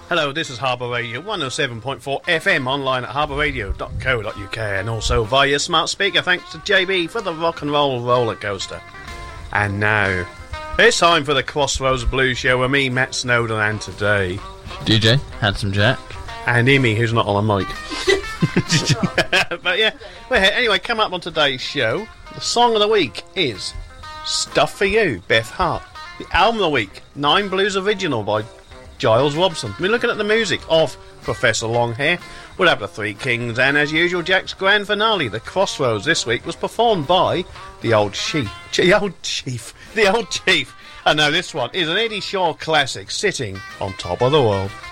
Hello, this is Harbour Radio 107.4 FM, online at harbourradio.co.uk, and also via your smart speaker, thanks to JB for the rock and roll roller coaster. And now, it's time for the Crossroads Blues Show with me, Matt Snowden, and today... DJ, Handsome Jack. And Amy, who's not on a mic. But yeah, well, anyway, come up on today's show. The song of the week is Stuff For You, Beth Hart. The album of the week, 9 Blues Original by Giles Robson. We're looking at the music of Professor Longhair. We'll have the Three Kings, and as usual, Jack's grand finale. The Crossroads this week was performed by the Old Chief. The Old Chief. And now this one is an Eddie Shaw classic, Sitting on Top of the World.